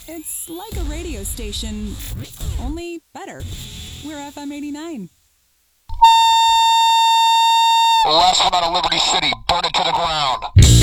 It's like a radio station, only better. We're FM 89. The last one out of Liberty City. Burn it to the ground.